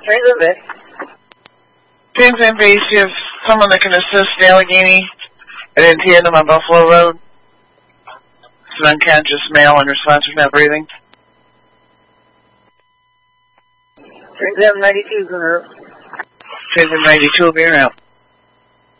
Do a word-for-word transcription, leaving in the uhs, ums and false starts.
Transit Bay. Transit Bay, you have someone that can assist in Allegheny at Antietam on Buffalo Road. It's an unconscious male and responsive not breathing. Transit ninety-two is on the road. Transit ninety-two will be around.